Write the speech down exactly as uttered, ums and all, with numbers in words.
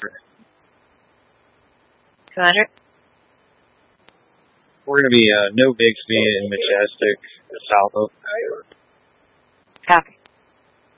Commander? We're going to be uh, no Bixby in Majestic, south of. Copy.